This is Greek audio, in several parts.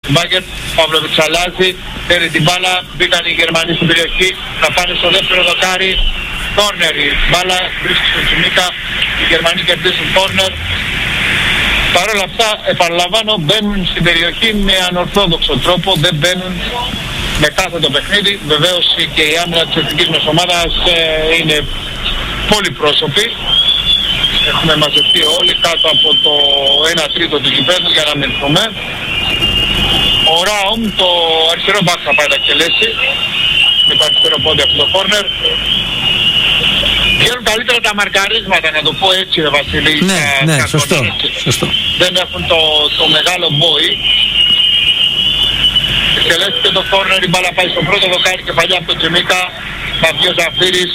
Μπάγκερ, Παύλοβιτς αλλάζει, παίρνει την μπάλα, μπήκαν οι Γερμανοί στην περιοχή, θα πάνε στο δεύτερο δοκάρι, κόρνερ, η μπάλα βρίσκει στον Τσιμίκα, οι Γερμανοί κερδίζουν κόρνερ. Παρ' όλα αυτά, επαναλαμβάνω, μπαίνουν στην περιοχή με ανορθόδοξο τρόπο, δεν μπαίνουν με κάθετο παιχνίδι. Βεβαίως και η άμυνα της εθνικής μας ομάδας είναι πολυπρόσωπη. Έχουμε μαζευτεί όλοι κάτω από το 1 τρίτο του γηπέδου για να μενθούμε. Ο Ράουμ, το αριστερό μπακ θα πάει να εκτελέσει με το αριστερό πόδι από το κόρνερ. Βγαίνουν καλύτερα τα μαρκαρίσματα, να το πω έτσι, ρε Βασίλη. Ναι, σωστό. Δεν έχουν το μεγάλο μπόι. Εκτελέστηκε το κόρνερ, η μπάλα πάει στο πρώτο δοκάρι, κεφαλιά από τον Τσιμίκα. Θα βγει ο Ζαφύρης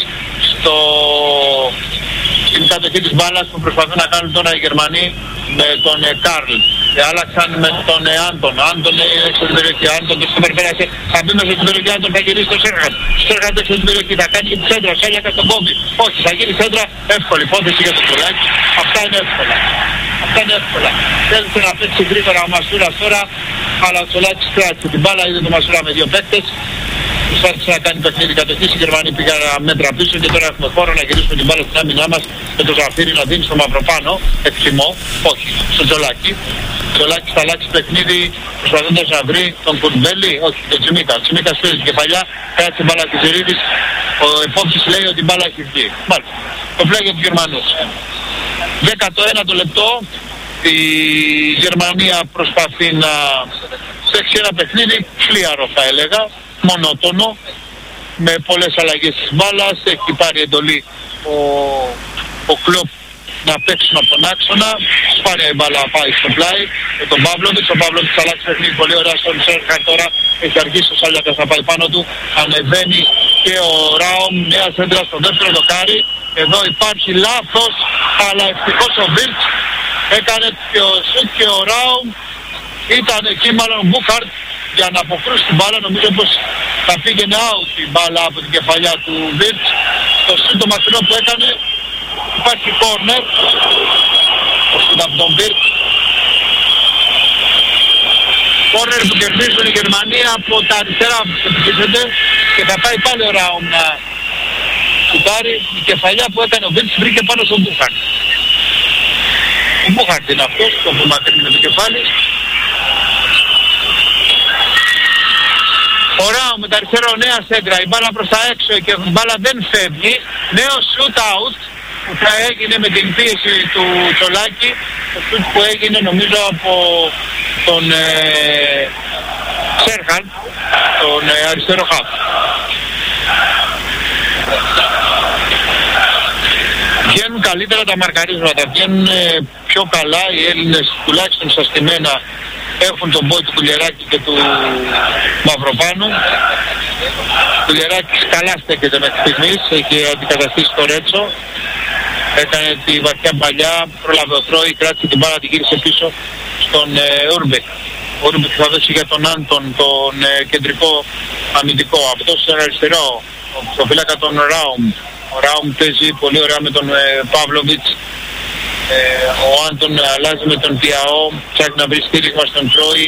στην κατοχή της μπάλας που προσπαθούν να κάνουν τώρα οι Γερμανοί με τον Καρλ. Άλλαξαν με τον Άντον. Άντον έξω την περιοχή. Άντον το super πέρασε. Θα μπει μέσα στην περιοχή. Άντον θα γυρίσει το Σέρχαντ. Σέρχαντ έξω την περιοχή. Θα κάνει και τη σέντρα. Σέλιακα στον κόμπι. Όχι, θα γίνει σέντρα. Εύκολη υπόθεση για το Τσολάκι. Αυτά είναι εύκολα. Θέλησε να παίξει γρήγορα ο Μασούρας τώρα. Αλλά ο Τσολάκης κράτησε την μπάλα. Είδε το Μασούρα με δύο παίκτες. Προσπάθησε να κάνει παιχνίδι κατοχής, οι Γερμανοί πήγαν μέτρα πίσω και τώρα έχουμε χώρο να γυρίσουμε την μπάλα στην άμυνά μας με το Ζαφύρι να δίνει στο Μαυροπάνο, εκτιμώ, όχι, στο Τζολάκι. Ο Τζολάκης θα αλλάξει παιχνίδι προσπαθώντας να βρει τον Κουρμπέλη, όχι, τον Τσιμίκα. Ο Τσιμίκας πήρε την κεφαλιά, κράτησε την μπάλα της Ζηρίδης, ο επόπτης λέει ότι η μπάλα έχει βγει. Μάλιστα, το πλέον για τους Γερμανούς. 19ο λεπτό, η Γερμανία προσπαθεί να παίξει ένα παιχνίδι φλίαρο θα έλεγα, μονότονο, με πολλές αλλαγές της μπάλας. Έχει πάρει εντολή ο Κλοπ να παίξουν από τον άξονα. Πάρει η μπάλα, πάει στο πλάι με τον Παύλοβιτς. Ο Παύλοβιτς αλλάξει παιχνίδι πολύ ωραία στον Σέρχα τώρα. Έχει αργήσει ο Σάλιακας να πάει πάνω του. Ανεβαίνει και ο Ράουμ, νέα σέντρα στο δεύτερο δοκάρι. Εδώ υπάρχει λάθος, αλλά ευτυχώς ο Βίρτς έκανε και ο Σουτ και ο Ράουμ. Ήταν εκεί μάλλον ο Μπούχαρτ για να αποκρούσει την μπάλα. Νομίζω πως θα πήγαινε out η μπάλα από την κεφαλιά του Βίρτς. Το σουτ το μακρινό που έκανε, υπάρχει κόρνερ. Ο σουτ από τον Βίρτς. Κόρνερ που κερδίζουν οι Γερμανοί από τα αριστερά που ξεπλήσονται και θα πάει πάλι ο Ράουμ να σουτάρει. Η κεφαλιά που έκανε ο Βίρτς βρήκε πάνω στον Μπούχαρτ. Ο Μπούχαρτ είναι αυτός, το που μακρύνει με το κεφάλι. Ο Ράουμ με τα αριστερό, νέα σέντρα, η μπάλα προς τα έξω και η μπάλα δεν φεύγει. Νέο shoot out που θα έγινε με την πίεση του Τσολάκη. Το shoot που έγινε νομίζω από τον Σέρχαν, τον αριστερό χαφ. Βγαίνουν καλύτερα τα μαρκαρίσματα, βγαίνουν πιο καλά οι Έλληνες, τουλάχιστον στα στημένα. Έχουν τον μπόι του Κουλιεράκη και του Μαυροπάνου. Ο Κουλιεράκης καλά στέκεται μέχρι στιγμής, έχει αντικαταστήσει το Ρέτσο. Έκανε τη βαθιά παλιά, πρόλαβε ο Τρόι, κράτησε την μπάλα, την γύρισε πίσω στον Ούρμπεκ. Ο Ούρμπεκ θα δώσει για τον Άντον, τον κεντρικό αμυντικό. Αυτός είναι αριστερό, στο φύλακα τον Ράουμ. Ο Ράουμ παίζει πολύ ωραία με τον Παύλοβιτς. Ο Άντων αλλάζει με τον Τιαό, ψάχνει να βρει στήριγμα στον Τρόι.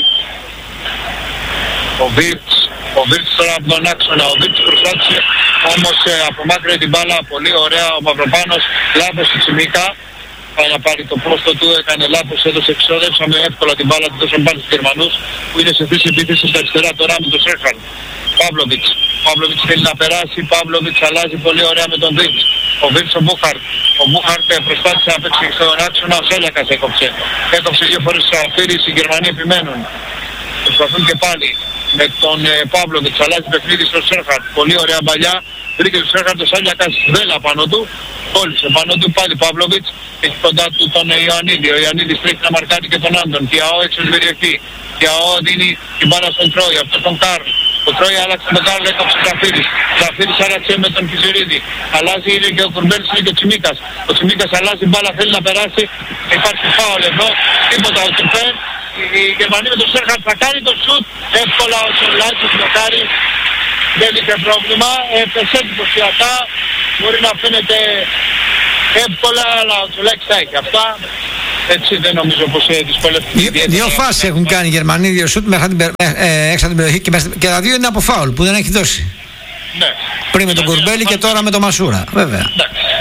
Ο Βίρτς τώρα από τον άξονα. Ο Βίρτς προσπάθησε όμως απομάκρυνε την μπάλα πολύ ωραία. Ο Μαυροπάνος λάθος στη Τσιμίκα. Πάει να πάρει το πόστο του, έκανε λάθος, έδωσε εξόδεψαμε εύκολα την μπάλα του, δώσαν πάλι στους Γερμανούς που είναι σε θέση επίθεσης στα αριστερά τώρα με τον Σέρχαν. Παύλοβιτς. Παύλοβιτς θέλει να περάσει, Παύλοβιτς αλλάζει πολύ ωραία με τον Βίρτς. Ο Βίρτς ο Μπούχαρτ. Ο Μπούχαρτ προσπάθησε να παίξει στον άξονα, ο Σέλιακας έκοψε. Έκοψε δύο φορές ο Αφήρης, οι Γερμανοί επιμένουν. Προσπαθούν και πάλι με τον Παύλοβιτς, αλλάζει παιχνίδι στον Σέρχαρτ. Πολύ ωραία μπαλιά. Βρήκε τον Σέρχαρτ, ο Σέλιακας βέλα πάνω του. Κόλλησε πάνω του, πάλι Παύλοβιτς. Έχει κοντά του τον Ιωαννίδη. Ο Ιωαννίδης τρέχει να μαρκάρει και τον Άντων. Τιαό έξω στην περιοχή. Τιαό δίνει την μπάλα στον Τρόι, αυτό τον Καρλ. Ο Τρόι άλλαξε τον Καρλ, έκοψε ο Ζαφύρης. Ζαφύρης άλλαξε με τον Πιζερίδη. Αλλάζει, είναι και ο Κουρμπέλης, είναι και ο Τσιμίκας. Ο Τσιμίκας αλλάζει μπάλα, θέλει να περάσει. Υπάρχει φάουλ εδώ. Τίποτα ο Τσιπέν. Η Γερμανία με τον Σέρχαρτ θα κάνει το σουτ. Εύκολα ο Σολάκης μπλοκάρει. Δεν είχε πρόβλημα. Έπεσε εντυπωσιακά. Μπορεί να φαίνεται εύκολα, αλλά ο Τσολάκης θα έχει αυτά. Έτσι δεν νομίζω πως δυσκολεύτηκε. Δύο φάσεις έχουν κάνει οι Γερμανοί, δύο σουτ έξω από την περιοχή και τα δύο είναι από φάουλ που δεν έχει δώσει. Ναι. Πριν με τον Κουρμπέλη και τώρα με τον Μασούρα, βέβαια. Ναι.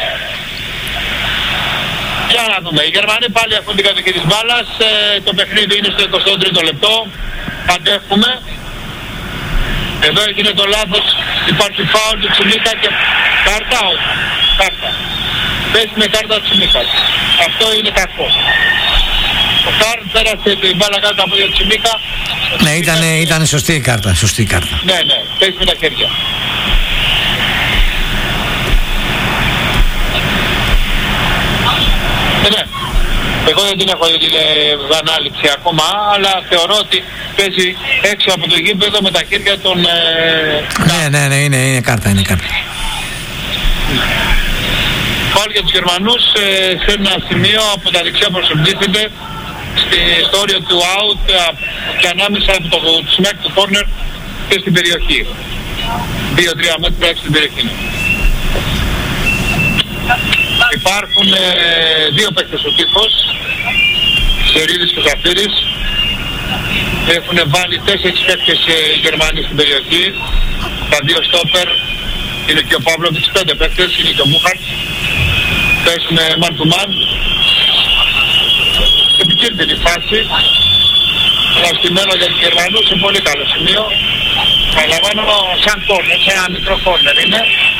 Για να δούμε. Οι Γερμανοί πάλι έχουν την κατοχή της μπάλας. Το παιχνίδι είναι στο 23ο λεπτό. Αντέχουμε. Εδώ έγινε το λάθος. Υπάρχει φάουλ του Τσιμίκα και κάρτα, όχι. Κάρτα. Πέσει με κάρτα Τσιμίκα. Αυτό είναι κακό. Ο Κάρτ πέρασε την μπάλα κάτω από τον Τσιμίκα. Ναι, ήταν σωστή η κάρτα. Σωστή η κάρτα. Ναι, πέσει με τα χέρια. Ναι. Εγώ δεν την έχω την ανάληψη ακόμα, αλλά θεωρώ ότι παίζει έξω από το γήπεδο με τα χέρια των... Ναι, είναι κάρτα, είναι κάρτα. Πάλι για τους Γερμανούς σε ένα σημείο από τα δεξιά προσωπτήθεται στο όριο του out και ανάμεσα από το σμέκ του corner και στην περιοχή. 2-3 μέτρα έξω στην περιοχή. Υπάρχουν δύο παίκτες ο τύπος, Σερίδης και Ζαφύρης. Έχουν βάλει 4 παίκτες οι Γερμανοί στην περιοχή. Τα δύο στόπερ είναι και ο Παύλοβιτς, 5 παίκτες, είναι και ο Μούχαρτ. Παίζουν man to man. Επικίνδυνη φάση. Αναστημένο για τους Γερμανούς σε πολύ καλό σημείο. Παραλαμβάνω σαν κόρνερ, σε ένα μικρό κόρνερ είναι.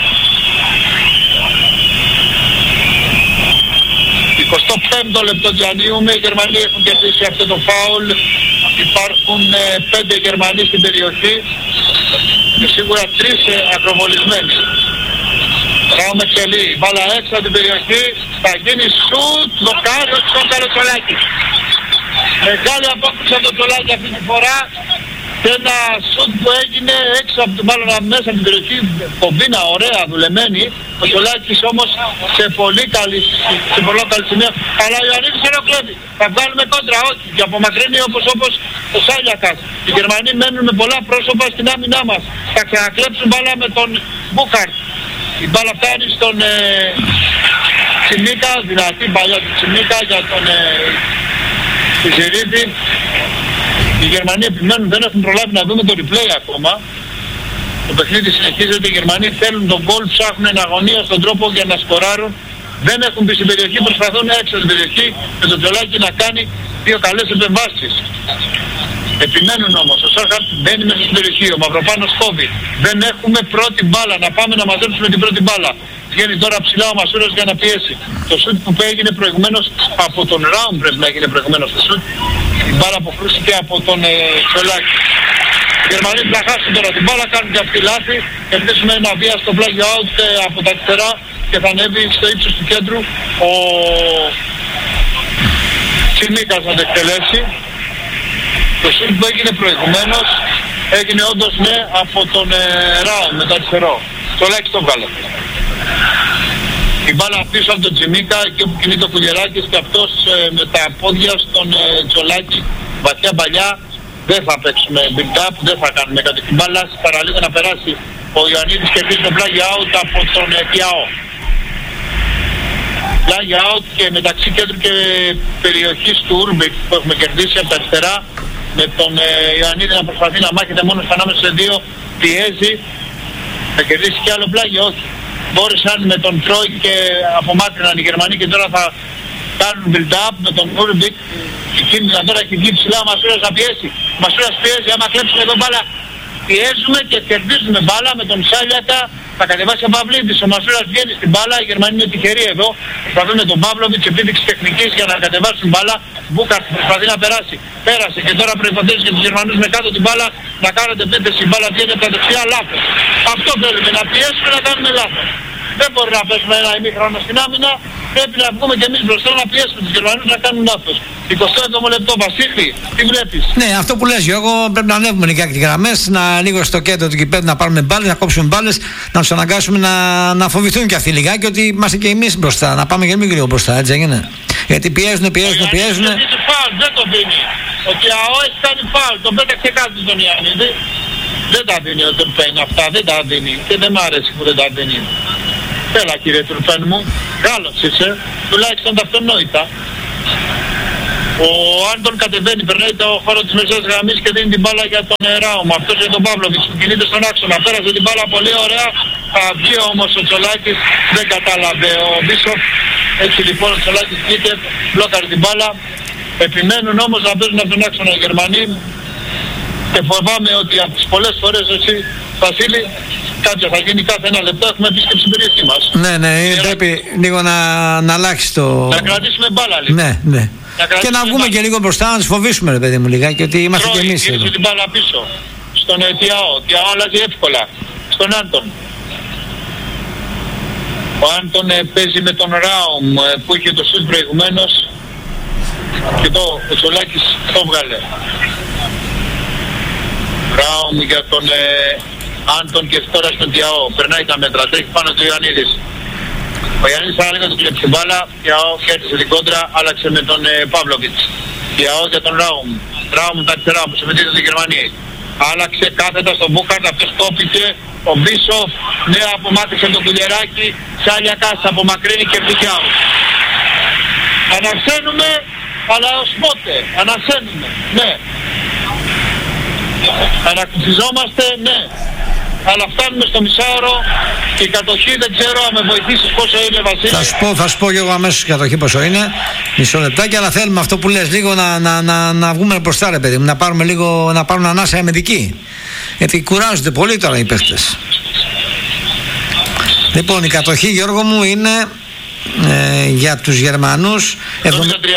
25ο λεπτό διανύουμε, οι Γερμανοί έχουν κερδίσει αυτό το φάουλ. Υπάρχουν 5 Γερμανοί στην περιοχή και σίγουρα 3 ακροβολισμένοι. Ράουμε ξελί, μπάλα έξω από την περιοχή, θα γίνει σουτ, δοκάρει ο Καλοτσολάκης. Μεγάλη απόκτηση από το Τσολάκη αυτή τη φορά και ένα σουτ που έγινε έξω από την μπάλα μέσα από την περιοχή, κομπίνα ωραία δουλεμένη. Ο Τσολάκης όμως σε πολύ καλή σημεία, αλλά ο Ιωαννίδης ενοχλεύει. Θα βγάλουμε κόντρα, όχι, και απομακρύνει όπως ο Σάλιακας. Οι Γερμανοί μένουν με πολλά πρόσωπα στην άμυνά μας. Θα ξανακλέψουν μπάλα με τον Μπούχαρτ. Η μπάλα φτάνει στον Τσιμίκα, δυνατή παλιά του Τσιμίκα για τον Ζηρίδη. Οι Γερμανοί επιμένουν, δεν έχουν προλάβει να δούμε το replay ακόμα. Το παιχνίδι συνεχίζεται, οι Γερμανοί θέλουν τον γκολ, ψάχνουν εν αγωνία στον τρόπο για να σκοράρουν. Δεν έχουν μπει στην περιοχή, προσπαθούν έξω στην περιοχή με τον Τζολάκη να κάνει 2 καλές επεμβάσεις. Επιμένουν όμως, ο Σάρχαρτ μπαίνει μέσα στην περιοχή, ο Μαυροπάνος κόβει. Δεν έχουμε πρώτη μπάλα, να πάμε να μαζέψουμε την πρώτη μπάλα. Βγαίνει τώρα ψηλά ο Μασούρας για να πιέσει. Το σουτ που έγινε προηγουμένως από τον Ράουν πρέπει να έγινε προηγουμένως το σουτ. Η μπάλα αποφρούστηκε από τον Τσολάκη. Οι Γερμανοί θα χάσουν τώρα την μπάλα, κάνουν και αυτοί λάθη. Κερδίσουμε ένα βία στο play out από τα αριστερά και θα ανέβει στο ύψος του κέντρου ο Τσιμίκας να το εκτελέσει. Το σουτ που έγινε προηγουμένως έγινε όντως ναι από τον Ράουν με το αριστερό. Τσολάκης το βγάλε. Η μπάλα πίσω από τον Τσιμίκα και όπου κινείται ο Κουλιεράκης και αυτός με τα πόδια στον Τσολάκη. Βαθιά παλιά δεν θα παίξουμε build-up, δεν θα κάνουμε κάτι. Την μπάλα παραλίγο να περάσει. Ο Ιωαννίδης κερδίζει το play out από τον Πιαό. Play out και μεταξύ κέντρου και περιοχής του Ούρμπεκ που έχουμε κερδίσει από τα αριστερά. Με τον Ιωαννίδη να προσπαθεί να μάχεται μόνο ανάμεσα σε δύο, πιέζει. Θα κερδίσει κι άλλο πλάγιο, όχι. Μπόρεσαν με τον Τρόι και απομάκρυναν οι Γερμανοί και τώρα θα κάνουν build-up με τον Ούρμπικ. Η κίνδυνα τώρα έχει βγει ψηλά ο Μασούρας να πιέσει. Ο Μασούρας πιέζει, άμα κλέψουμε εδώ μπάλα πιέζουμε και κερδίζουμε μπάλα με τον Σάλιακα. Θα κατεβάσει ο Παυλίδης, ο Μασούρας βγαίνει στην μπάλα, οι Γερμανοί είναι τυχεροί εδώ. Προσπαθούν με τον Παύλοβιτς, επίδειξη τεχνικής για να κατεβάσουν μπάλα. Μπούκαρτ προσπαθεί να περάσει. Πέρασε και τώρα προϋποθέσεις για τους Γερμανούς με κάτω την μπάλα να κάνετε επίθεση. Η μπάλα βγαίνει από τα δεξιά, λάθος. Αυτό θέλουμε, να πιέσουμε να κάνουμε λάθος. Δεν μπορεί να πέσουμε ένα ημίχρονο στην άμυνα. Πρέπει να βγούμε και εμείς μπροστά να πιέσουμε τους Γερμανούς να κάνουν λάθος. 27ο λεπτό, Βασίλη, τι βλέπεις? Ναι, αυτό που λες Γιώργο, πρέπει να ανέβουμε λιγάκι τις γραμμές, να λίγο στο κέντρο του κυπέδου να πάρουμε μπάλες, να κόψουμε μπάλες, να τους αναγκάσουμε να φοβηθούν και αυτοί λιγάκι ότι είμαστε και εμείς μπροστά, να πάμε και εμείς λίγο μπροστά, έτσι έγινε. Γιατί πιέζουν. Δεν το δίνει. Ο Κιαό έχει κάνει φάουλ, τον πέταξε κάτω τον Ιωαννίδη. Δεν τα δίνει ο Τουρπέν αυτά, δεν τα δίνει και δεν μ' αρέσει που δεν τα δίνει. Έλα κύριε Τουρπέν μου, Γάλλος είσαι, τουλάχιστον τα αυτονόητα. Ο Άντων κατεβαίνει, περνάει το χώρο της μεσαίας γραμμής και δίνει την μπάλα για τον Ράουμ. Αυτός είναι τον Παύλοβιτς που κινείται στον άξονα. Πέρασε την μπάλα πολύ ωραία. Θα βγει όμως ο Τσολάκης, δεν κατάλαβε ο Μπίσοφ. Έτσι λοιπόν ο Τσολάκης βγήκε, μπλόκαρε την μπάλα. Επιμένουν όμως να παίζουν από τον άξονα οι Γερμανοί. Και φοβάμαι ότι από τις πολλές φορές εσύ, Βασίλη, κάποια θα γίνει κάθε ένα λεπτό, έχουμε επίσκεψη στην περιοχή μας. Ναι, πρέπει λίγο να αλλάξει το... Να κρατήσουμε μπάλα λίγο. Ναι. Και να βγούμε και λίγο μπροστά, να τους φοβήσουμε, ρε παιδί μου, λιγάκι, ότι είμαστε κι εμείς εδώ. Την μπάλα πίσω, στον Τιαό. Τιαό αλλάζει εύκολα, στον Άντων. Ο Άντων παίζει με τον Ράουμ που είχε το σουτ προηγουμένως και ο Τσολάκης το βγάλε. Ράουμ για τον Άντων και τώρα στον Τιαό. Περνάει τα μέτρα, τρέχει πάνω του Ιωαννίδης. Ο Ιωαννίδης άρα λίγο του κλέψει την μπάλα, Τιαό κέρδισε την κόντρα, άλλαξε με τον Παύλοβιτς. Τιαό για τον Ράουμ. Ράουμ τα αριστερά που συμμετείχε στη Γερμανία. Άλλαξε κάθετα στον Μπούκαρτ, αυτός κόπηκε. Ο Μπίσοφ, νέα απομάκρυσε τον Κουλιεράκη, Σάλιακας απομακρύνει και βγήκε out. Ανασένουμε, αλλά ως πότε, ανασένουμε, ναι. Ανακουφιζόμαστε, ναι. Αλλά φτάνουμε στο μισάωρο και η κατοχή δεν ξέρω αν με βοηθήσεις πόσο είναι, Βασίλη. Θα σου πω και εγώ αμέσως η κατοχή πόσο είναι. Μισό λεπτάκι, αλλά θέλουμε αυτό που λες λίγο να βγούμε μπροστά, ρε παιδί μου. Να πάρουμε λίγο, να πάρουν ανάσα αμυντική. Γιατί κουράζονται πολύ τώρα οι παίχτες. Λοιπόν, η κατοχή, Γιώργο μου, είναι για τους Γερμανούς 74-26.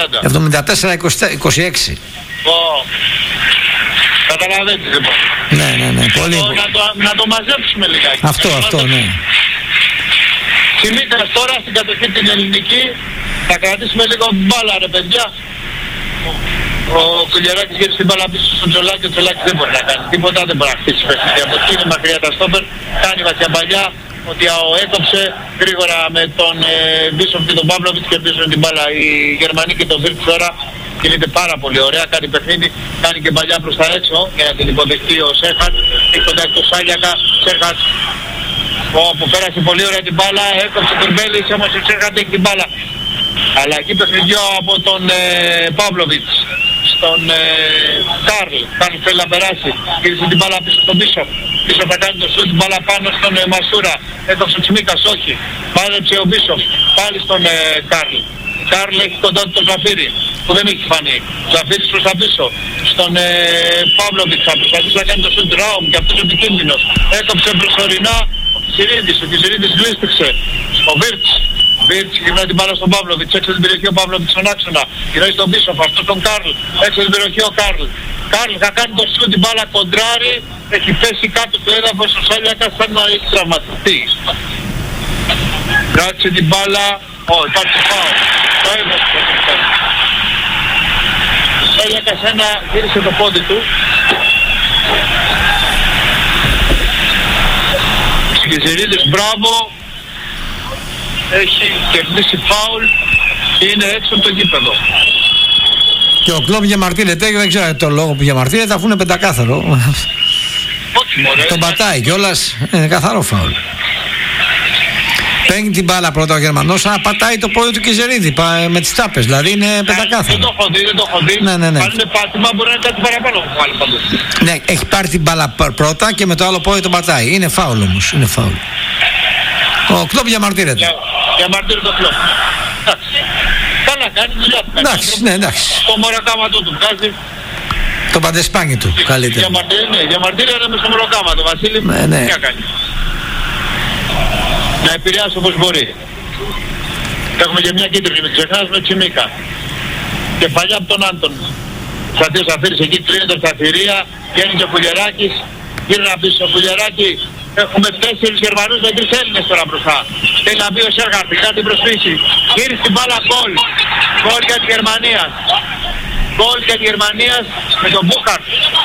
Καταλαβαίνετε λοιπόν. Ναι, πολύ. Να το μαζέψουμε λιγάκι. Αυτό, ναι. Τσιμίκας τώρα στην κατοχή την ελληνική. Θα κρατήσουμε λίγο μπάλα, ρε παιδιά. Ο Κουλιεράκης γύρει στην μπάλα πίσω στον Τσολάκη. Ο Τσολάκης δεν μπορεί να κάνει τίποτα, δεν μπορεί να χτίσει παιχνίδι. Από εκεί είναι μακριά τα στόπερ. Κάνει βαθιαμπαλιά. Ότι έκοψε γρήγορα με τον Μπίσοφ και τον Παύλοβιτς και πίσω την μπάλα οι Γερμανοί και τον Βίρτς τώρα. Κινείται πάρα πολύ ωραία, κάνει παιχνίδι, κάνει και παλιά προς τα έξω για να την υποδεχτεί ο Σέρχατ. Έχει κοντά το Σάλιακα, Σέρχατ που πέρασε πολύ ωραία την μπάλα, έκοψε τον Μπέλης, όμως ο Σέρχατ έχει την μπάλα. Αλλά εκεί παιχνιδιό από τον Παύλοβιτς στον Καρλ. Καρλ θέλει να περάσει, γύρισε την μπάλα πίσω στον Μπίσοφ. Πίσω θα κάνει το σούτ, την μπάλα πάνω στον Μασούρα. Έκοψε ο Τσιμίκας, όχι. Πάλεψε ο Μπίσοφ, πάλι στον Καρλ. Καρλ έχει κοντά του τον Ζαφίρι που δεν έχει φανεί. Ζαφίρις προς τα πίσω. Στον Παύλοβιτς θα προσπαθήσει να κάνει το σουτ Ράουμ και αυτός επικίνδυνος. Έκοψε προσωρινά ο Κισιρίδης γλίστριξε. Ο Βίρτς γυρνάει την μπάλα στον Παύλοβιτς, έξω την περιοχή ο Παύλοβιτς στον άξονα. Γυρνάει στον Μπίσοφ, αυτός τον Καρλ, έξω την περιοχή ο Καρλ. Καρλ θα κάνει το σουτ, την μπάλα κοντράρει, έχει πέσει κάτω του έδαφος ο Σάλιακας σαν να έχει τραυματιστεί. Κράτησε την μπάλα, υπάρχει φάουλ. Ο Σάλιακας γύρισε το πόδι του. Σκιζερίδης, μπράβο. Έχει κερδίσει φάουλ και είναι έξω από το γήπεδο. Και ο Κλόπ διαμαρτύρεται, δεν ξέρω το λόγο που διαμαρτύρεται, αφού είναι πεντακάθαρο. Όχι μωρέ. Τον πατάει κιόλας, είναι καθαρό φάουλ. Παίρνει την μπάλα πρώτα ο Γερμανός, αλλά πατάει το πόδι του Κιζερίδη με τις τάπες, δηλαδή είναι πεντακάθαρο. Δεν το έχω δει. Ναι. Αν είναι πάτημα μπορεί να είναι κάτι παραπάνω που βάλει παντού. Ναι, έχει πάρει την μπάλα πρώτα και με το άλλο πόδι τον πατάει. Είναι φάουλ όμως, είναι φάουλ. Ο Κλόπ διαμαρτύρεται. Διαμαρτύρεται το Κλόπ. Καλά κάνει δουλειά του. Εντάξει. Το μωροκάματο του βγάζει. Το παντεσπάνι του, καλύτερα. Διαμαρτύρεται με στο μωροκάματο, Βασίλη. Ναι. Τι κάνει. Να επηρεάσει όπως μπορεί. Έχουμε και μια κίτρινη, μην ξεχνάς με Τσιμίκα. Και παλιά από τον Άντων. Σαντίος Αφήρης εκεί κλείνεται στα θηρία, βγαίνει και ο Κουλιεράκης, γύρω να πεις ο Κουλιεράκη. Έχουμε 4 Γερμανούς με 3 Έλληνες τώρα μπροστά. Θέλει να μπει ο Σέργαρτ, κάνει την προσφύση. Γύρισε την μπάλα γκολ. Γκολ για τη Γερμανία. Γκολ για τη Γερμανία με τον Μπούκαρτ.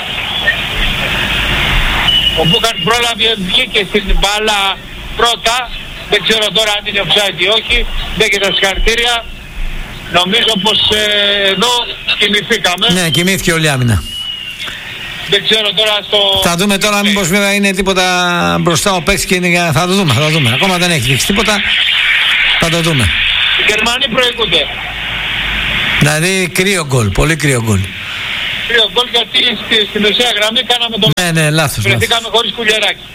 Ο Μπούκαρτ πρόλαβε, βγήκε στην μπάλα πρώτα. Δεν ξέρω τώρα αν είναι offside ή όχι. Δεν και τα συγχαρητήρια. Νομίζω πως εδώ κοιμηθήκαμε. Ναι, κοιμήθηκε όλη η άμυνα. Δεν ξέρω τώρα στο... Θα δούμε τώρα μήπως βέβαια είναι τίποτα μπροστά ο παίκτης και είναι... θα το δούμε. Ακόμα δεν έχει δείξει τίποτα. Θα το δούμε. Οι Γερμανοί προηγούνται. Δηλαδή κρύο γκολ, πολύ κρύο γκολ. Κρύο γκολ γιατί στη μεσαία γραμμή κάναμε τον... Ναι, λάθος. Βρεθήκαμε χωρίς Κουλιεράκη.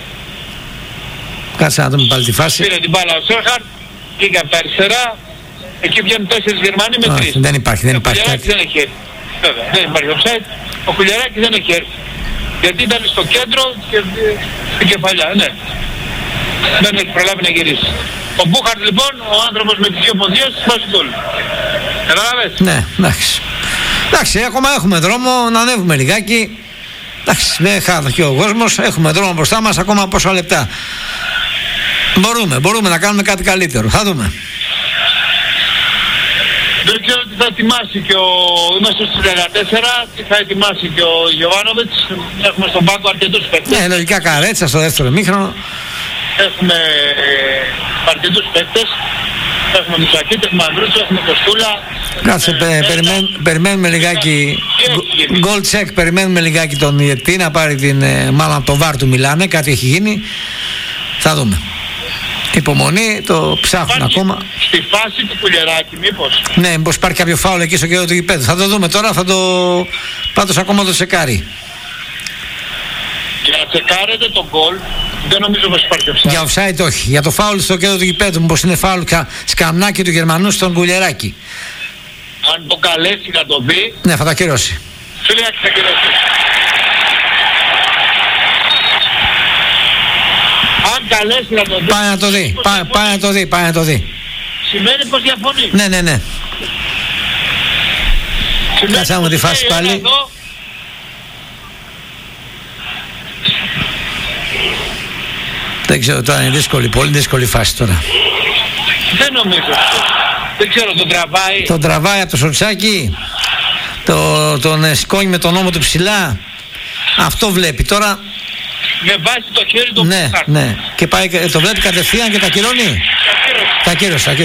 Κάτσε να δούμε πάλι τη φάση. Πήρε την μπάλα ο Σέρχαρτ, πήγε από τα αριστερά, εκεί βγαίνουν 4 Γερμανοί με 3. Δεν υπάρχει, δεν υπάρχει κάτι. Δεν έχει έρθει. Βέβαια, δεν υπάρχει offside. Ο Κουλιεράκης δεν έχει έρθει. Γιατί ήταν στο κέντρο και στην κεφαλιά, ναι. Δεν έχει προλάβει να γυρίσει. Ο Μπούχαρτ λοιπόν, ο άνθρωπος με τις δύο ποδιές, βάζει γκολ. Καταλάβες. Ναι, εντάξει. Εντάξει, ακόμα έχουμε δρόμο να ανέβουμε λιγάκι. Εντάξει, δεν χάθηκε ο κόσμος, έχουμε δρόμο μπροστά μας, ακόμα πόσα λεπτά. Μπορούμε να κάνουμε κάτι καλύτερο, θα δούμε. Δεν ξέρω τι θα ετοιμάσει και είμαστε στους 14, τι θα ετοιμάσει και ο Γιωβάνοβιτς. Έχουμε στον πάγκο αρκετούς παίκτες. Ναι, λογικά Καρέτσα στο δεύτερο ημίχρονο. Έχουμε αρκετούς παίκτες. Έχουμε Μουσακίτη, έχουμε Ανδρούτσο, έχουμε Κοστούλα. Κάτσε, περιμένουμε λιγάκι. Goal check, περιμένουμε λιγάκι τον Ιετή να πάρει την. Μάλλον από το βάρ του μιλάνε, κάτι έχει γίνει. Θα δούμε. Υπομονή, το ψάχνουν ακόμα. Στη φάση του Κουλιεράκη, μήπως. Ναι, μήπως υπάρχει κάποιο φάουλ εκεί στο κέντρο του γηπέδου. Θα το δούμε τώρα, πάντως ακόμα το τσεκάρει. Για να τσεκάρετε τον γκολ, δεν νομίζω πως υπάρχει offside. Για offside όχι. Για το φάουλ στο κέντρο του γηπέδου, μήπως είναι φάουλ σκαμνάκι του Γερμανού στον Κουλιεράκη. Αν το καλέσει να το δει. Ναι, θα το ακυρώσει. Φιλιάκη θα ακυρώσει. Αν καλέσει να το δει. Πάει να το δει. Πάει να το δει. Σημαίνει πως διαφωνεί. Ναι. Κάτσε να μου τη φάση πάλι. Εδώ. Δεν ξέρω τώρα, είναι δύσκολη, πολύ δύσκολη φάση τώρα. Δεν νομίζω. Δεν ξέρω, τον τραβάει. Τον τραβάει από το σορτσάκι. Τον σηκώνει με τον ώμο του ψηλά. Αυτό βλέπει τώρα. Με βάζει το χέρι του. Ναι. Και πάει, το βλέπει κατευθείαν και τα ακυρώνει. Τα ακύρωσε.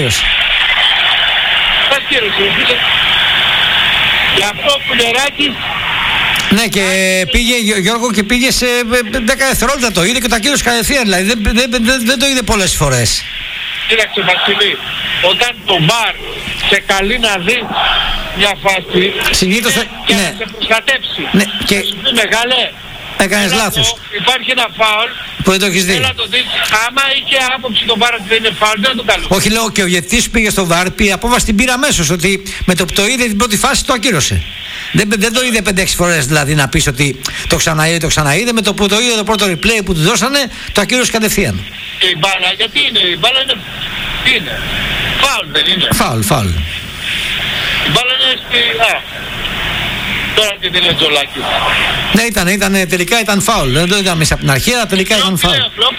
Γι' αυτό ο Κουλιεράκης. Ναι, και πήγε Γιώργο και πήγε σε 10 δευτερόλεπτα το είδε και το ακύρωσε κατευθείαν. Δηλαδή δεν το είδε πολλές φορές. Κοίταξε Βασίλη, όταν το μπαρ σε καλεί να δει μια φάση συνήθως και να σε προστατέψει. Ναι, και σου πει μεγάλε, έκανες λάθος. Υπάρχει ένα φάουλ που δεν το έχεις δει. Θέλω να το δεις. Άμα είχε άποψη τον μπαρ ότι δεν είναι φάουλ, δεν το καλώ. Όχι, λέω, και ο διαιτητής πήγε στο βαρ, η απόφαση την πήρε αμέσως, ότι με το που το είδε την πρώτη φάση το ακύρωσε. Δεν το είδε 5-6 φορές δηλαδή να πεις ότι το ξαναείδε. Με το που το είδε το πρώτο replay που του δώσανε, το ακύρωσε κατευθείαν. Και η μπάλα, γιατί είναι, η μπάλα είναι, τι είναι, φάουλ δεν είναι. Φάουλ. Η μπάλα είναι στη, τώρα τι δεν είναι Τζολάκη. Ναι, τελικά ήταν φάουλ. Δεν το είδαμε από την αρχή, αλλά τελικά ήταν φάουλ.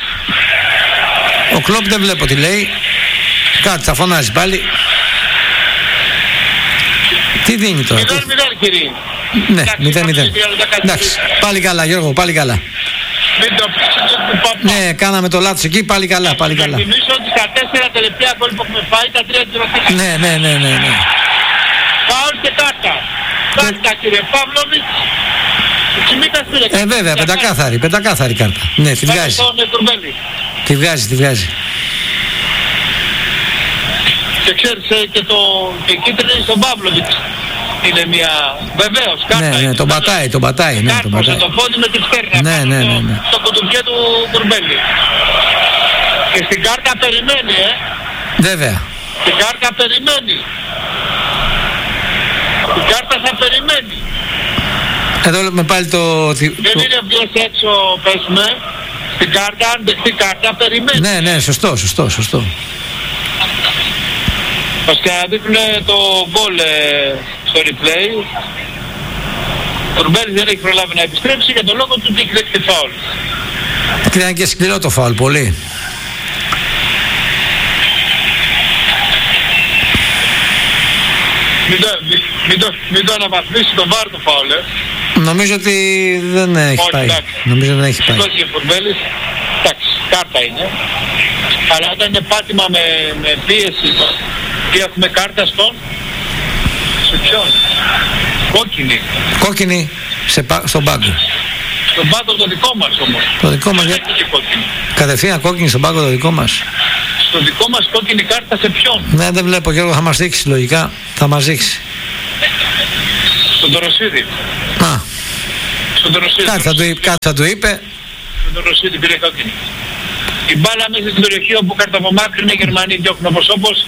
Ο Κλόπ δεν βλέπω τι λέει. Κάτι θα φωνάζει πάλι. Τι δίνει τώρα. 0-0 κύριε. Ναι, 0-0. Εντάξει, πάλι καλά Γιώργο, πάλι καλά. Μην το πείσετε του παπά. Ναι, κάναμε το λάθος εκεί, πάλι καλά. Να θυμίσω ότι στα 4 τελευταία γκολ που έχουμε φάει, τα 3 εκδροθήκαμε. Ναι. Φάουλ και κάρτα. Κάρτα κύριε Παύλοβιτς. Βέβαια, πεντακάθαρη κάρτα. Ναι, τη βγάζει. Τη βγάζει. Και ξέρεις και η κίτρινη στον Παύλοβιτς είναι μια βεβαίως κάρτα. Ναι, τον πατάει. Κάρπωσε το πόδι με τη φτέρνα. Ναι. Στο κουτουμπιέ του Κουρμπέλη. Και στην κάρτα περιμένει, Βέβαια. Την κάρτα περιμένει. Την κάρτα θα περιμένει. Εδώ βλέπουμε πάλι το... Δεν είναι βγες έξω, πες με. Στην κάρτα, αν δεχτεί κάρτα, περιμένει. Ναι, σωστό. Μας καταδείχνουν το γκολ στο replay. Ο Ρουμπέλης δεν έχει προλάβει να επιστρέψει για τον λόγο του ότι έχει δεχτεί φάουλ. Ήταν και σκληρό το φάουλ, πολύ. Μην το αναβαθμίσει τον βάρ του φάουλ, Νομίζω ότι δεν έχει πάει. Νομίζω δεν έχει πάει. Σηκώθηκε ο Φουρμπέλης. Εντάξει, κάρτα είναι. Αλλά όταν είναι πάτημα με πίεση και έχουμε κάρτα στον... Σε ποιον? Κόκκινη στον πάγκο. Στον πάγκο το δικό μας όμως. Το δικό μας. Κατευθείαν κόκκινη στον πάγκο το δικό μας. Στο δικό μας κόκκινη κάρτα σε ποιον? Ναι, δεν βλέπω, Γιώργο, θα μας δείξει λογικά. Θα μας δείξει. Στον Τωροσίδη. Α. Στον Τωροσίδη. Κάτι θα του είπε. Στον Τωροσίδη πήρε κόκκινη. Η μπάλα μέσα στην περιοχή όπου καρταπομάκρυνε οι Γερμανοί διώχνουν όπως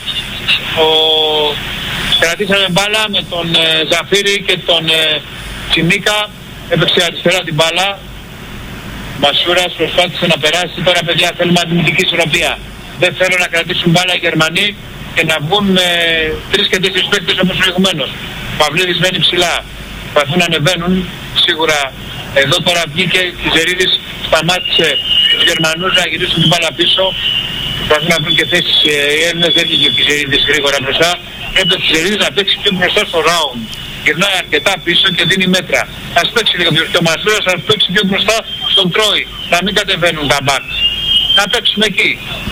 κρατήσαμε μπάλα με τον Ζαφύρη και τον Τσιμίκα. Έπαιξε αριστερά την μπάλα. Μασούρας προσπάθησε να περάσει. Τώρα, παιδιά, θέλουμε αντιμετωπική ισορροπία. Δεν θέλω να κρατήσουν μπάλα οι Γερμανοί και να βγουν με 3 και 4 παίκτες όπως προηγουμένως. Ο Παυλίδης μένει ψηλά. Προσπαθούν να ανεβαίνουν. Σίγουρα εδώ τώρα βγήκε η Ζερίδης, σταμάτησε τους Γερμανούς να γυρίσουν την μπάλα πίσω. Προσπαθούν να βρουν και θέσεις οι Έλληνες. Δεν βγήκε η Ζερίδης γρήγορα μπροστά. Έπρεπε η Ζερίδης να παίξει πιο μπροστά στο round. Γυρνάει αρκετά πίσω και δίνει μέτρα. Ας παίξει λίγο πιο ο Μασούρας, ας παίξει πιο μπροστά στον Τρόι. Να μην κατεβαίνουν τα μπακ. Να παίξουμε εκεί.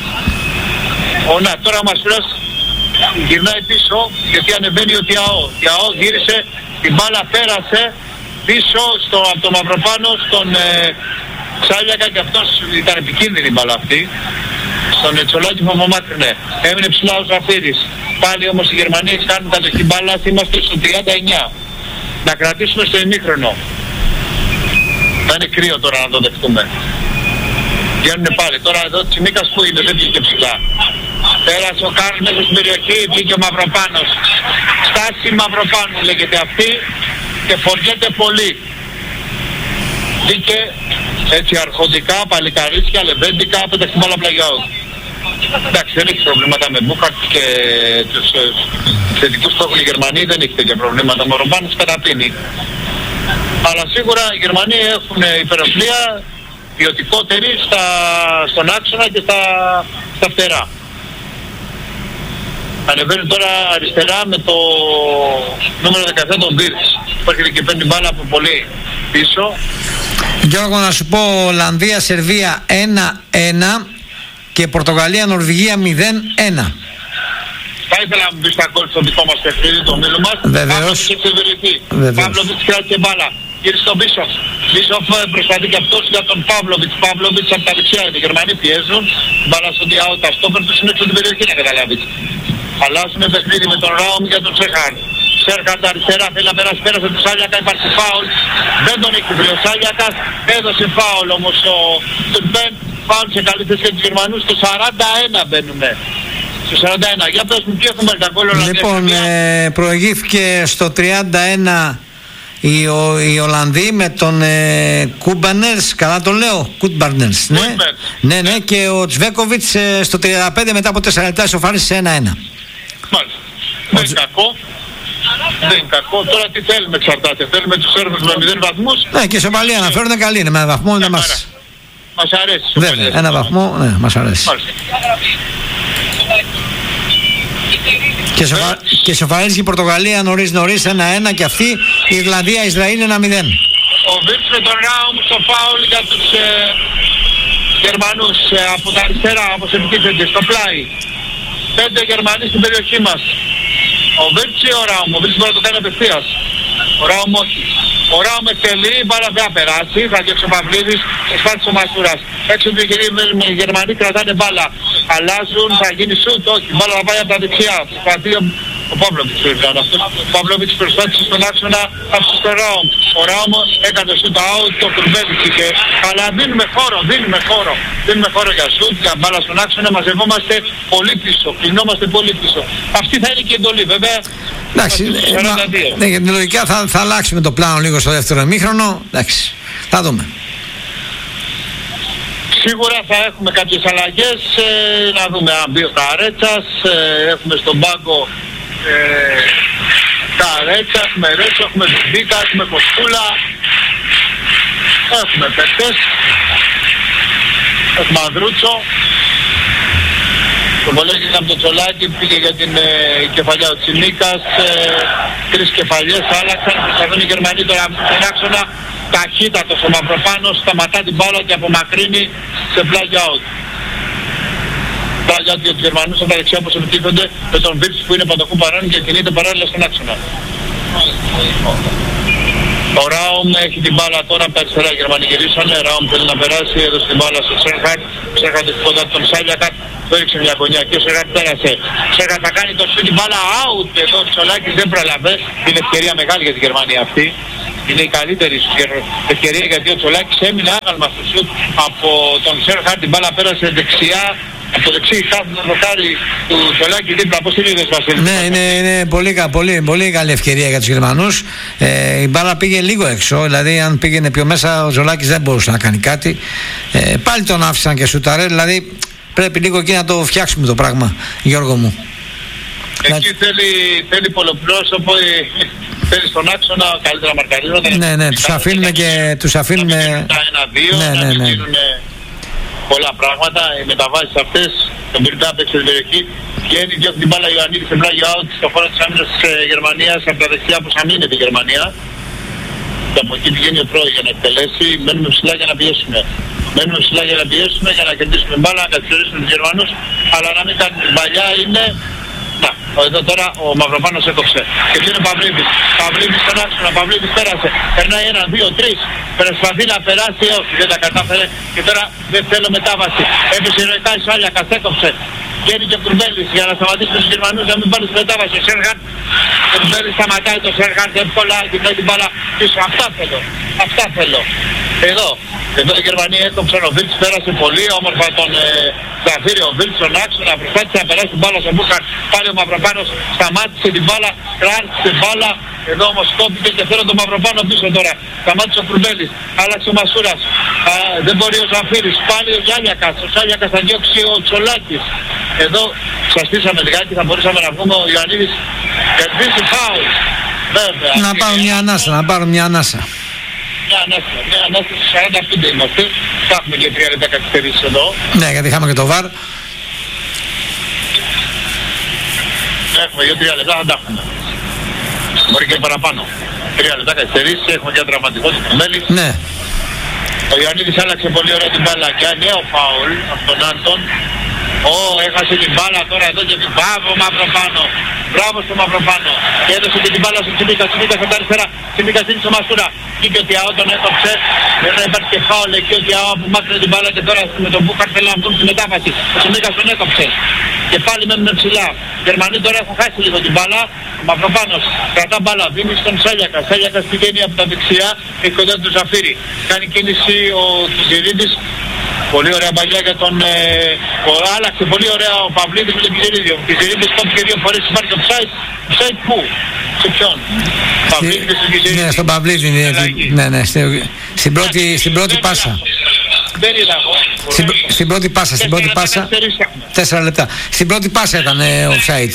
Τώρα ο Μασούρας γυρνάει πίσω γιατί ανεβαίνει ο Τιαό. Τιαό γύρισε, την μπάλα πέρασε πίσω από το Μαυροπάνο στον Ξάλιακα και αυτός ήταν επικίνδυνη η μπάλα αυτή. Στον Ετσολάκη που απομάκρυνε. Έμεινε ψηλά ο Ζαφύρης. Πάλι όμως οι Γερμανοί κάνουν κατοχή μπάλας, είμαστε στο 39. Να κρατήσουμε στο ημίχρονο. Θα είναι κρύο τώρα να το δεχτούμε. Βγαίνουνε πάλι. Τώρα εδώ Τσιμίκας που είναι, δεν βγήκε ψηλά. Πέρασε ο Κάρλ μέσα στην περιοχή, βγήκε ο Μαυροπάνος. Στάση Μαυροπάνου λέγεται αυτή και φοριέται πολύ. Βγήκε έτσι αρχοντικά, παλικαρίτσια, λεβέντικα, πέταξε την μπάλα πλαγιάου. Εντάξει, δεν έχει προβλήματα με Μπούχαρτ και τους θετικούς που έχουν οι Γερμανοί, δεν έχει τέτοια προβλήματα. Ο Μαυροπάνος καταπίνει. Αλλά σίγουρα οι Γερμανοί έχουν υπεροπλία ποιοτικότερη στον άξονα και στα φτερά. Ανεβαίνουν τώρα αριστερά με το νούμερο 17 τον Βίρτς που έρχεται και παίρνει μπάλα από πολύ πίσω. Γιώργο, να σου πω, Ολλανδία-Σερβία 1-1 και Πορτογαλία-Νορβηγία 0-1. Θα ήθελα να μου πεις τα γκολ στο δικό μας παιχνίδι, το μήλο μας. Βεβαίως. Παύλοβιτς κράτησε μπάλα. Γύρισε στον Μπίσοφ. Μπίσοφ προσπαθεί και αυτός για τον Παύλοβιτς. Παύλοβιτς από τα δεξιά. Οι Γερμανοί πιέζουν. Μπάλα στον Διάο. Τα στόπερ τους είναι έξω την περιοχή, να καταλάβεις. Αλλάζουν παιχνίδι με τον Ράουμ για τον Σέχαν. Σέρχαν αριστερά, θέλει να περάσει, πέρασε του Σάλιακα, υπάρχει φάουλ. Δεν τον έχει βρει ο Σάλιακας. Έδωσε φάουλ όμως ο Τουρμπέν. Φάουλ σε καλή θέση για τους Γερμανούς. Στο 41 μπαίνουμε. Στο 41. Για πες μου, ποιο έχουμε τα γκολ Ολλανδία. Λοιπόν, προηγήθηκε στο 31 οι Ολλανδοί με τον Κούμπανερς, καλά το λέω, Κούμπανερς, ναι, και ο Τσβέκοβιτς στο 35 μετά από 4 λεπτά ισοφάρισε 1-1. Μάλιστα. Δεν είναι κακό. Δεν είναι κακό. Τώρα τι θέλουμε, εξαρτάται. Θέλουμε τους Σέρβους με 0 βαθμούς. Ναι, και η ισοπαλία αναφέρουν καλή είναι. Με ένα βαθμό είναι μας. Μας αρέσει. Βέβαια, ένα βαθμό, ναι, μας αρέσει. Και ισοφαρίζει η Πορτογαλία νωρίς 1-1 και αυτή η Ιρλανδία-Ισραήλ 1-0. Ο Βίρτς με τον Ράουμ στο φάουλ για τους Γερμανούς από τα αριστερά, όπως επιτίθενται, στο πλάι. 5 Γερμανοί στην περιοχή μας. Ο Βίρτς ή ο Ράουμ? Ο Βίρτς μπορεί να το κάνει απευθείας. Ο Ράουμ όχι. Ο Ράουμ εκτελεί, η μπάλα δεν θα περάσει, θα διώξει ο Παυλίδης, προσπάθησε ο Μασούρας. Έξω του οι Γερμανοί κρατάνε μπάλα. Αλλάζουν, θα γίνει σούτ, όχι, η μπάλα θα πάει από τα δεξιά. Προσπαθεί ο Παύλοβιτς ήταν αυτός. Ο Παύλοβιτς προσπάθησε στον άξονα, άφησε στο Ράουμ. Ο Ράουμ έκανε σούτ out, το Τουρμπέδης είχε. Αλλά δίνουμε χώρο. Δίνουμε χώρο για σούτ, για μπάλα στον άξονα, μαζευόμαστε πολύ πίσω. Κλεινόμαστε πολύ πίσω. Αυτή θα είναι και η εντολή, βέβαια. Εντάξει, για την λογικά θα αλλάξουμε το πλάνο λίγο στο δεύτερο ημίχρονο. Εντάξει, θα δούμε. Σίγουρα θα έχουμε κάποιες αλλαγές, να δούμε αν μπει ο Καρέτσας, έχουμε στον πάγκο Καρέτσα, έχουμε Ρέτσο, έχουμε Ζουμπίκα, έχουμε Κοστούλα, έχουμε παίκτες, έχουμε Ανδρούτσο. Το Βολέγης από το Τσολάκι πήγε για την κεφαλιά ο Τσιμίκας, 3 κεφαλιές άλλαξαν, προσπαθούν οι Γερμανοί τώρα από τον άξονα, ταχύτατος ο Μαυροπάνος, σταματά την μπάλα και απομακρύνει σε play out. Play out για τους Γερμανούς από τα δεξιά όπως επιτίθενται με τον Βίρτς που είναι πανταχού παρόν και κινείται παράλληλα στον άξονα. Ο Ράουμ έχει την μπάλα τώρα από τα αριστερά, οι Γερμανοί γυρίσανε. Ράουμ θέλει να περάσει, έδωσε την μπάλα στο Σέρχαρτ. Σέρχαρτ έχει κοντά τον Σάλιακατ, το έριξε μια γωνιά και ο Σέρχαρτ πέρασε. Σέρχαρτ θα κάνει το σουτ, την μπάλα out, εδώ ο Τσολάκης δεν προλαβέ. Είναι ευκαιρία μεγάλη για την Γερμανία αυτή. Είναι η καλύτερη ευκαιρία γιατί ο Τσολάκης έμεινε άγαλμα στο σουτ από τον Σέρχαρτ, την μπάλα πέρασε δεξιά. Από το δεξί χάθουν το δοκάρι του Τσολάκη δίπλα, πώς την είδες Βασίλη? Ναι, είναι πολύ καλή ευκαιρία για τους Γερμανούς. Η μπάλα πήγε λίγο έξω, δηλαδή αν πήγαινε πιο μέσα ο Τσολάκης δεν μπορούσε να κάνει κάτι. Πάλι τον άφησαν και σουταρέ, δηλαδή πρέπει λίγο εκεί να το φτιάξουμε το πράγμα, Γιώργο μου. Εκεί θέλει πολλοπλώσωπο, θέλει στον άξονα καλύτερα μαρκαρίσματα. Ναι, τους αφήνουμε τα 1-2, να γίνουν πολλά πράγματα, οι μεταβάσεις αυτές, τον Μπιρντά παίξει στην περιοχή, βγαίνει, διώχνει την μπάλα Ιωαννίδη σε πλάγιο out στο χώρο της άμυνας της Γερμανίας, από τα δεξιά που αμήνεται η Γερμανία. Και από εκεί πηγαίνει ο Τρόι για να εκτελέσει, μένουμε ψηλά για να πιέσουμε. Για να κερδίσουμε μπάλα, να καθυστερήσουμε τους Γερμανούς, αλλά να μην κάνουμε την παλιά είναι... Να, εδώ τώρα ο Μαυροπάνος έκοψε. Και βγαίνει ο Παυλίδης. Παυλίδης στον άξονα, Παυλίδης πέρασε. Περνάει 1, 2, 3. Προσπαθεί να περάσει, όχι δεν τα κατάφερε. Και τώρα δεν θέλω μετάβαση. Έπεσε ηρωικά η Σάλιακας, έκοψε. Βγαίνει και ο Κουρμπέλης για να σταματήσει τους Γερμανούς να μην πάρει στη μετάβαση. Ο Σέρχαρτ, ο Κουρμπέλης σταματάει το Σέρχαρτ εύκολα και πάει την μπάλα πίσω. Αυτά θέλω. Εδώ η Γερμανία έκοψαν, ο Βίλτς πέρασε πολύ όμορφα τον Ζαφύριο, ο Βίλτς στον άξονα, προσπάθησε να περάσει την μπάλα στον Μπούχαρτ, πάλι ο Μαυροπάνος σταμάτησε την μπάλα, κράτησε την μπάλα, εδώ όμως κόπηκε και θέλω τον Μαυροπάνο πίσω τώρα, σταμάτησε ο Κουρμπέλης, άλλαξε ο Μασούρας, δεν μπορεί ο Ζαφύρης, πάλι ο Σάλιακας θα διώξει ο Τσολάκης, εδώ ξαστήσαμε λιγάκι, θα μπορούσαμε να βγούμε ο Ιωαννίδης κερδίσει φάουλ, βέβαια. Να πάρουν μια ανάσα. Μια ανάσταση 45 είμαστε. Θα έχουμε και 3 λεπτά καθυστερήσεις εδώ. Ναι, γιατί είχαμε και το VAR. Έχουμε για 3 λεπτά, θα τα έχουμε. Μπορεί και παραπάνω. 3 λεπτά καθυστερήσεις, έχουμε και τραυματικό του Κουρμπέλης. Ναι. Ο Ιωαννίδης άλλαξε πολύ ωραία την μπάλα και νέο φάουλ από τον Άντων. Έχασε την μπάλα τώρα εδώ και μπράβο Μαυροπάνο. Μπράβο στο Μαυροπάνο. Και έδωσε και την μπάλα στο Τσιμίκα από τα αριστερά. Τσιμίκα δίνει στο Μασούρα. Εκεί και ο Τιαό τον έκοψε. Δεν υπάρχει και φάουλ εκεί ο Τιαό που μάκρυνε την μπάλα και τώρα με τον Μπούχαρτ θέλει να βγουν στη μετάβαση. Ο Τσιμίκας τον έκοψε. Και πάλι μένουν ψηλά. Οι Γερμανοί τώρα έχουν χάσει λίγο την μπάλα. Ο Μαυροπάνος κρατά μπάλα. Δίνει στον Σάλιακα. Σάλιακας πηγαίνει από τα δεξιά. Έχει κοντά του Ζαφύρι. Κάνει κίνηση ο Κιζιρίδης. Πολύ ωραία παλιά για τον... άλλαξε πολύ ωραία ο Παυλίδης με τον Κιζιρίδη. Ο Κιζιρίδης κόψε 2 φορές, υπάρχει offside. Offside πού? Σε ποιον? Παυλίδης στον Κιζιρίδη. Ναι, στον Παυλίδη. Ναι, στην πρώτη πάσα. Δεν είδα εγώ. Στην πρώτη πάσα. 4 λεπτά. Στην πρώτη πάσα ήταν offside.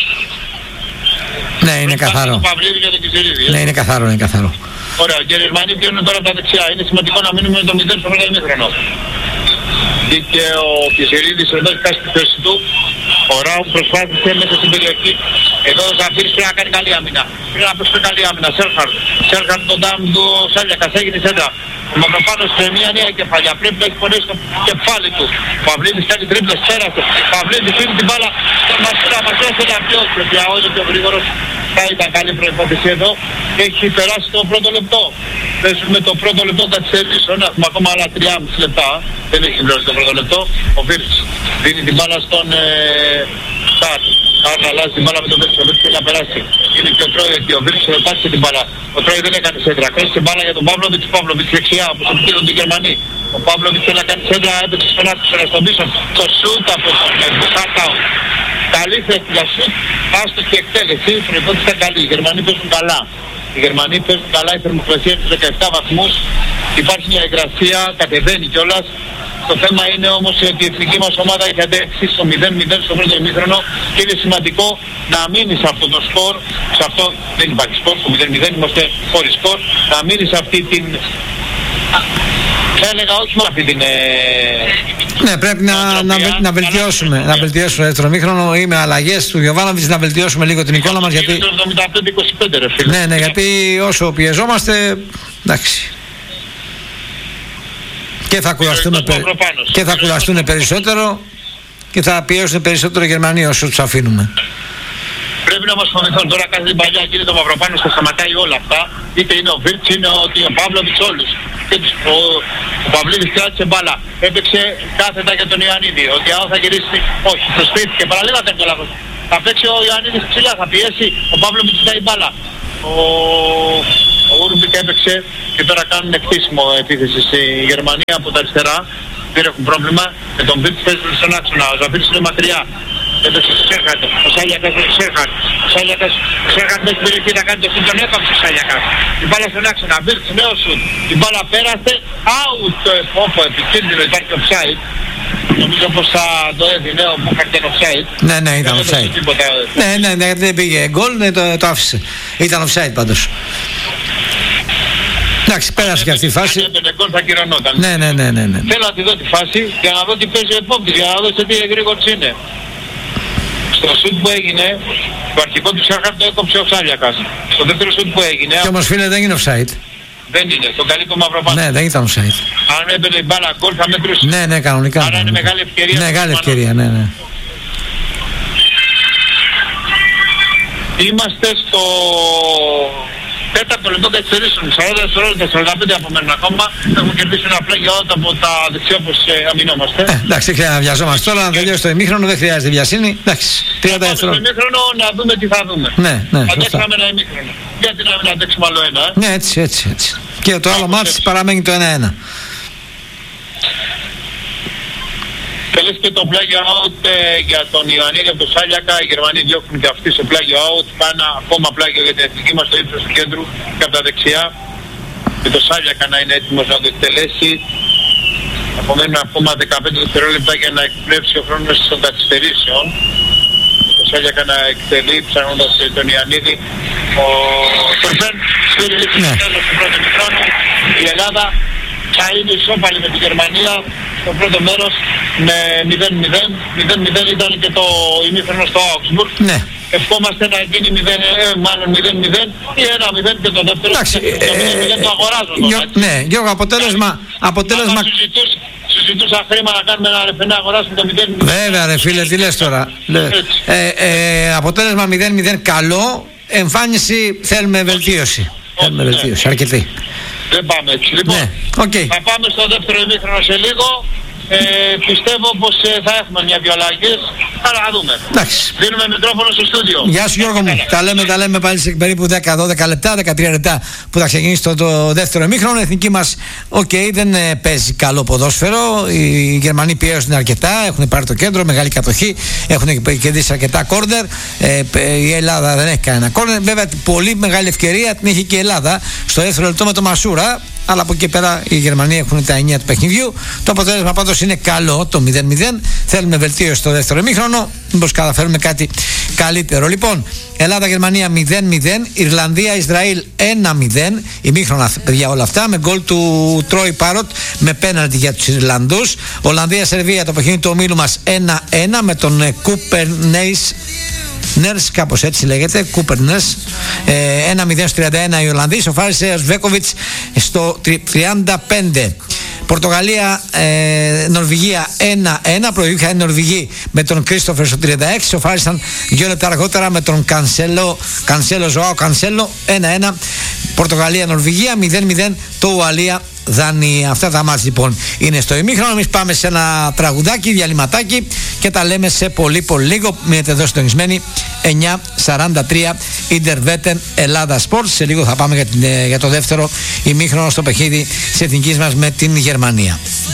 Ναι, είναι καθαρό. Ναι, είναι καθαρό. Ωραία, και οι Γερμανοί βγαίνουν τώρα τα δεξιά. Είναι σημαντικό να μείνουμε με το 0 στο πρώτο ημίχρονο. Και ο Κιζιρίδης εδώ έχει χάσει τη θέση του. Ο Ράουμ προσπάθησε μέσα στην περιοχή. Εδώ ο Ζαφύρης πρέπει να κάνει καλή άμυνα. Πρέπει να παίξει καλή άμυνα. Σέρχαρτ τον Ντάμ του Σάλιακας έγινε σέντρα. Ο Μαυροπάνος σε μια νέα κεφαλιά. Πρέπει να έχει πονέσει το κεφάλι του. Ο Παυλίδης κάνει τρίπλες, πέρασε. Ο Παυλίδης φύγει την μπάλα. Τον Μασούρα θέλει να πιώσει. Γιατί όλο πιο γρήγορος. Θα ήταν καλή προϋπόθεση εδώ. Έχει περάσει το πρώτο λεπτό. Παίζουμε το πρώτο λεπτό καθυστερήσεων. Έχουμε ακόμα άλλα 3,5 λεπτά. Δεν έχει συμπληρώσει το πρώτο λεπτό. Ο Βίρτς δίνει την μπάλα στον Σταρ. Σταρ αλλάζει την μπάλα με τον Βίρτς. Ο Βίρτς θέλει να περάσει. Είναι και ο Τρόι εκεί. Ο Βίρτς πάτησε την μπάλα. Ο Τρόι δεν έκανε σέντρα. Κρέσει την μπάλα για τον Παύλοβιτς. Παύλοβιτς δεξιά όπως επικοινωνούν οι Γερμανοί. Ο Παύλοβιτς θέλει να κάνει σέντρα. Έπαιξε στον άξονα στον πίσω. Το σούτ από τον Μπούχαρτ. Καλή θέση για σούτ. Άστο και εκτέλεση. Η προϋπόθεση ήταν καλή. Οι Γερμανοί παίζουν καλά. Οι Γερμανοί παίζουν καλά, η θερμοκρασία στους 17 βαθμούς. Υπάρχει μια υγρασία, κατεβαίνει κιόλας. Το θέμα είναι όμως ότι η εθνική μας ομάδα έχει αντέξει στο 0-0 στο πρώτο ημίχρονο και είναι σημαντικό να μείνει σε αυτό το σκορ. Σε αυτό δεν υπάρχει σκορ, στο 0-0 είμαστε χωρίς σκορ. Να μείνει σε αυτή την... Θα έλεγα όχι με αυτή την... Ναι, πρέπει να βελτιώσουμε. Να βελτιώσουμε το δεύτερο ημίχρονο ή με αλλαγές του Γιοβάνοβιτς να βελτιώσουμε λίγο την εικόνα μας. Γιατί... το 75-25 ρε φίλε. Ναι, γιατί όσο πιεζόμαστε, εντάξει. Και θα κουραστούν περισσότερο και θα πιέσουν περισσότερο οι Γερμανοί όσο τους αφήνουμε. Πρέπει να μας φωνηθούν τώρα κάθε την παλιά, κύριε το Μαυροπάνος, θα σταματάει όλα αυτά. είτε είναι ο Βίρτς, είναι ο Παύλοβιτς, όλους. Και ο Παυλίδης κράτησε μπάλα. Έπαιξε κάθετα για τον Ιωαννίδη. Ο Διαό θα γυρίσει, όχι, προσπίθηκε. Παραλίγατε το λάθος. Θα παίξει ο Ιωαννίδης ψηλά, θα πιέσει. Ο Παύλοβιτς ζητάει μπάλα. Ο Ούρμπικ έπαιξε και τώρα κάνουν χτίσιμο επίθεση στη Γερμανία από τα αριστερά. Δεν έχουν πρόβλημα. Με τον Βίρτς παίζει στον άξονα. Ο Ζαφίρης είναι μακριά. Έπαιξε στο Σέρχατ. Ο Σάλιακας είναι Σέρχατ. Ο Σέρχατ με την περιοχή θα κάνει το σουτ. Τον έκαψε ο Σάλιακας. Την μπάλα στον άξονα. Βίρτς νέο σουτ. Την μπάλα πέρασε. Out. Όπο επικίνδυνο, υπάρχει offside. Νομίζω πως θα το έδινε όπου είχαν offside. Ναι, ήταν offside. Ναι, δεν πήγε γκολ, το άφησε. Ήταν offside πάντως. Εντάξει, πέρασε και αυτή η φάση. Αν έπαιρνε γκολ θα κυρωνόταν. Ναι. Θέλω να τη δω τη φάση για να δω τι παίζει ο επόπτης, για να δω σε τι γρήγορος είναι. Στο σουτ που έγινε, το αρχικό του Σέρχαρτ το έκοψε ο Σάλιακας. Στο δεύτερο σουτ που έγινε... Και όμως φίλε δεν είναι offside. Δεν είναι, το καλεί το Μαυροπάνο. Ναι, δεν ήταν offside. Αν έπαιρνε η μπάλα γκολ θα μετρούσε. Ναι, κανονικά. Άρα είναι μεγάλη ευκαιρία. Ναι, μεγάλη ευκαιρία, ναι. Είμαστε στο τέταρτο λεπτό καθυστερήσεων. 40 δευτερόλεπτα, 45 απομένουν ακόμα. Έχουμε κερδίσει ένα πλάγιο από τα δεξιά όπως αμυνόμαστε. Εντάξει, δεν χρειάζεται να βιαζόμαστε τώρα. Να τελειώσει το ημίχρονο, δεν χρειάζεται βιασύνη. Εντάξει, 30 δευτερόλεπτα. Στο ημίχρονο να δούμε τι θα δούμε. Ναι. Αντέξαμε ένα ημίχρονο. Γιατί να μην αντέξουμε άλλο ένα. Ναι, έτσι. Και το άλλο μάτς παραμένει το 1-1. Θέλεις και το πλάγιο out για τον Ιωαννίδη από το Σάλιακα. Οι Γερμανοί διώχνουν και αυτοί σε πλάγιο out. Πάνε ακόμα πλάγιο για την εθνική μας στο ύψος του κέντρου και από τα δεξιά. Και το Σάλιακα να είναι έτοιμος να το εκτελέσει. Απομένουν ακόμα 15 δευτερόλεπτα για να εκπνεύσει ο χρόνος των καθυστερήσεων. Το Σάλιακα να εκτελεί ψάχνοντας τον Ιωαννίδη. Ο Τουρπέν στήριξε στο τέλος του πρώτου χρόνου. Η Ελλάδα θα είναι ισόπαλη με τη Γερμανία στο πρώτο μέρος με 0-0. 0-0 ήταν και το ημίχρονο στο Augsburg. Ναι. Ευχόμαστε να γίνει 0-0 ή 1-0 και το δεύτερο. Εντάξει, το 0-0 το αγοράζω. Ναι, Γιώργο, αποτέλεσμα... Συζητούσα χρήμα να κάνουμε ένα ρεφέ να αγοράσουμε το 0-0. Βέβαια ρε φίλε, τι λες τώρα. Αποτέλεσμα 0-0 καλό. Εμφάνιση θέλουμε βελτίωση. Θέλουμε βελτίωση, αρκετή. Δεν πάμε έτσι. Λοιπόν, θα πάμε στο δεύτερο ημίχρονο σε λίγο. Πιστεύω πως θα έχουμε μια-δυο αλλαγές, αλλά θα δούμε. Εντάξει. Δίνουμε μικρόφωνο στο στούντιο. Γεια σου Γιώργο μου. Τα λέμε πάλι σε περίπου 10-12 λεπτά, 13 λεπτά που θα ξεκινήσει το δεύτερο ημίχρονο. Η εθνική μας δεν παίζει καλό ποδόσφαιρο. Οι Γερμανοί πιέζουν αρκετά, έχουν πάρει το κέντρο, μεγάλη κατοχή, έχουν κερδίσει αρκετά κόρνερ. Η Ελλάδα δεν έχει κανένα κόρνερ. Βέβαια, πολύ μεγάλη ευκαιρία την έχει και η Ελλάδα στο δεύτερο λεπτό με το Μασούρα. Αλλά από εκεί πέρα οι Γερμανοί έχουν τα 9 του παιχνιδιού. Το αποτέλεσμα πάντως είναι καλό, το 0-0. Θέλουμε βελτίωση στο δεύτερο ημίχρονο. Μήπως καταφέρουμε κάτι καλύτερο. Λοιπόν, Ελλάδα-Γερμανία 0-0. Ιρλανδία-Ισραήλ 1-0. Ημίχρονα, παιδιά, όλα αυτά. Με γκολ του Τρόι Πάροτ με πέναλτι για τους Ιρλανδούς. Ολλανδία-Σερβία, το παιχνίδι του ομίλου μας 1-1 με τον Κούπερ Νέρς, κάπως έτσι λέγεται, Κούπερ Νέρς. 1-0 στο 31 οι Ολλανδοί. Σοφάρισε ο Σβέκοβιτς στο 35. Πορτογαλία, Νορβηγία 1-1. Προηγήθηκαν οι Νορβηγοί με τον Κρίστοφερ στο 36. Σοφάρισαν 2 λεπτά αργότερα με τον Ζωάο Κανσέλο 1-1. Πορτογαλία, Νορβηγία 0-0 το Ουαλία Δάνεια. Αυτά τα μάτς λοιπόν είναι στο ημίχρονο. Εμείς πάμε σε ένα τραγουδάκι, διαλυματάκι και τα λέμε σε πολύ λίγο. Μείνετε εδώ συντονισμένοι. 9:43 Ιντερβέτεν Ελλάδα Sports. Σε λίγο θα πάμε για το δεύτερο ημίχρονο στο παιχνίδι της εθνικής μας με την Γερμανία.